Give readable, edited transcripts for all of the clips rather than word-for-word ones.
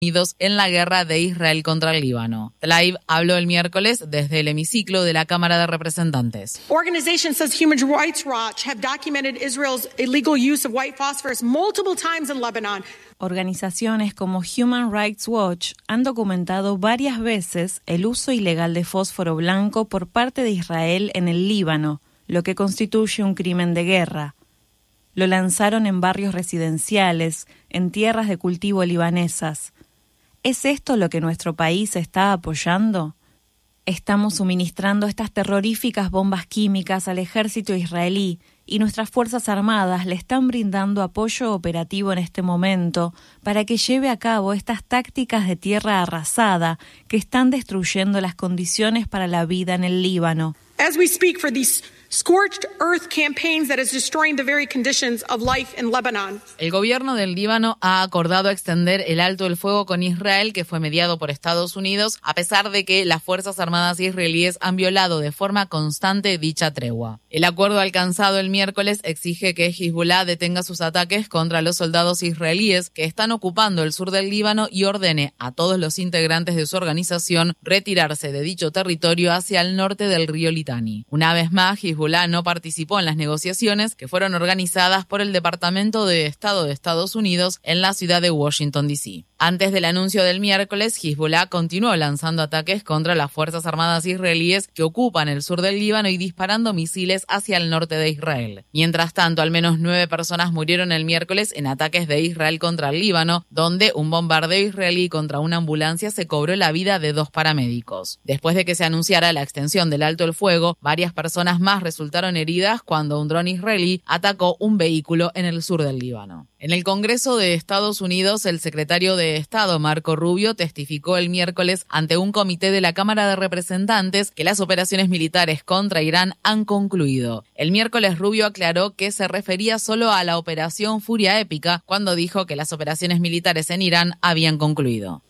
Unidos en la guerra de Israel contra el Líbano. Tlaib habló el miércoles desde el hemiciclo de la Cámara de Representantes. Organizations such as Human Rights Watch have documented Israel's illegal use of white phosphorus multiple times in Lebanon. Organizaciones como Human Rights Watch han documentado varias veces el uso ilegal de fósforo blanco por parte de Israel en el Líbano, lo que constituye un crimen de guerra. Lo lanzaron en barrios residenciales, en tierras de cultivo libanesas. ¿Es esto lo que nuestro país está apoyando? Estamos suministrando estas terroríficas bombas químicas al ejército israelí y nuestras Fuerzas Armadas le están brindando apoyo operativo en este momento para que lleve a cabo estas tácticas de tierra arrasada que están destruyendo las condiciones para la vida en el Líbano. As we speak for these scorched earth campaigns that is destroying the very conditions of life in Lebanon. El gobierno del Líbano ha acordado extender el alto el fuego con Israel, que fue mediado por Estados Unidos, a pesar de que las Fuerzas Armadas israelíes han violado de forma constante dicha tregua. El acuerdo alcanzado el miércoles exige que Hezbollah detenga sus ataques contra los soldados israelíes que están ocupando el sur del Líbano y ordene a todos los integrantes de su organización retirarse de dicho territorio hacia el norte del río Litani. Una vez más, Hezbollah no participó en las negociaciones que fueron organizadas por el Departamento de Estado de Estados Unidos en la ciudad de Washington, D.C. Antes del anuncio del miércoles, Hezbollah continuó lanzando ataques contra las Fuerzas Armadas israelíes que ocupan el sur del Líbano y disparando misiles hacia el norte de Israel. Mientras tanto, al menos 9 personas murieron el miércoles en ataques de Israel contra el Líbano, donde un bombardeo israelí contra una ambulancia se cobró la vida de 2 paramédicos. Después de que se anunciara la extensión del alto el fuego, varias personas más resultaron heridas cuando un dron israelí atacó un vehículo en el sur del Líbano. En el Congreso de Estados Unidos, el secretario de Estado, Marco Rubio, testificó el miércoles ante un comité de la Cámara de Representantes que las operaciones militares contra Irán han concluido. El miércoles Rubio aclaró que se refería solo a la operación Furia Épica cuando dijo que las operaciones militares en Irán habían concluido.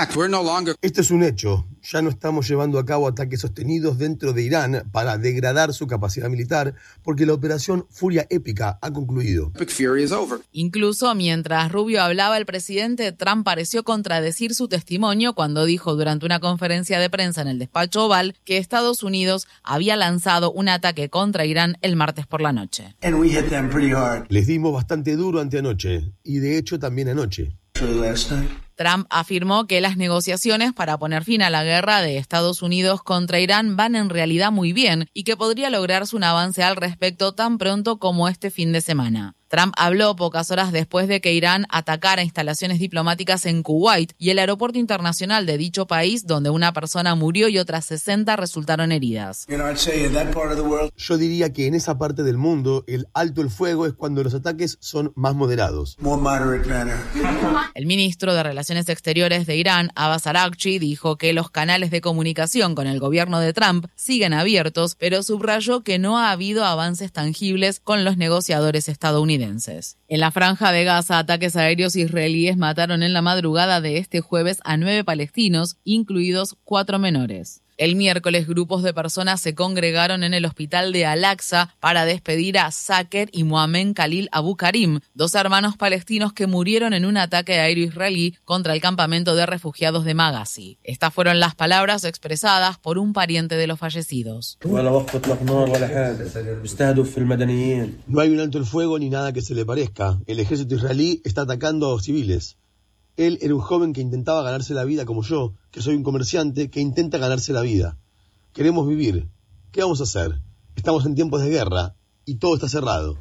Esto es un hecho. Ya no estamos llevando a cabo ataques sostenidos dentro de Irán para degradar su capacidad militar porque la operación Furia Épica ha concluido. Incluso mientras Rubio hablaba, el presidente Trump pareció contradecir su testimonio cuando dijo durante una conferencia de prensa en el despacho Oval que Estados Unidos había lanzado un ataque contra Irán el martes por la noche. Les dimos bastante duro anteanoche y de hecho también anoche. Trump afirmó que las negociaciones para poner fin a la guerra de Estados Unidos contra Irán van en realidad muy bien y que podría lograrse un avance al respecto tan pronto como este fin de semana. Trump habló pocas horas después de que Irán atacara instalaciones diplomáticas en Kuwait y el aeropuerto internacional de dicho país, donde una persona murió y otras 60 resultaron heridas. Yo diría que en esa parte del mundo el alto el fuego es cuando los ataques son más moderados. El ministro de Relaciones Exteriores de Irán, Abbas Araghchi, dijo que los canales de comunicación con el gobierno de Trump siguen abiertos, pero subrayó que no ha habido avances tangibles con los negociadores estadounidenses. En la franja de Gaza, ataques aéreos israelíes mataron en la madrugada de este jueves a 9 palestinos, incluidos 4 menores. El miércoles, grupos de personas se congregaron en el hospital de Al-Aqsa para despedir a Saker y Mohamed Khalil Abu Karim, 2 hermanos palestinos que murieron en un ataque aéreo israelí contra el campamento de refugiados de Maghazi. Estas fueron las palabras expresadas por un pariente de los fallecidos. No hay un alto el fuego ni nada que se le parezca. El ejército israelí está atacando a civiles. Él era un joven que intentaba ganarse la vida como yo, que soy un comerciante que intenta ganarse la vida. Queremos vivir. ¿Qué vamos a hacer? Estamos en tiempos de guerra y todo está cerrado.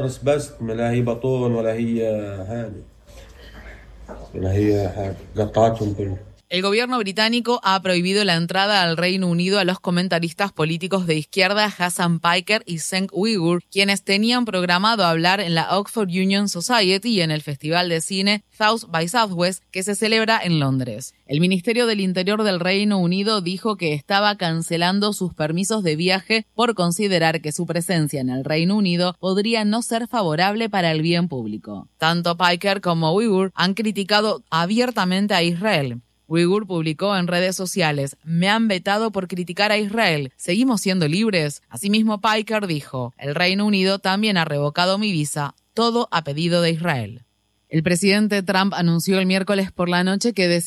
El gobierno británico ha prohibido la entrada al Reino Unido a los comentaristas políticos de izquierda Hassan Piker y Cenk Uygur, quienes tenían programado hablar en la Oxford Union Society y en el Festival de Cine South by Southwest, que se celebra en Londres. El Ministerio del Interior del Reino Unido dijo que estaba cancelando sus permisos de viaje por considerar que su presencia en el Reino Unido podría no ser favorable para el bien público. Tanto Piker como Uygur han criticado abiertamente a Israel. Uygur publicó en redes sociales: "Me han vetado por criticar a Israel. ¿Seguimos siendo libres?". Asimismo, Piker dijo: "El Reino Unido también ha revocado mi visa, todo a pedido de Israel". El presidente Trump anunció el miércoles por la noche que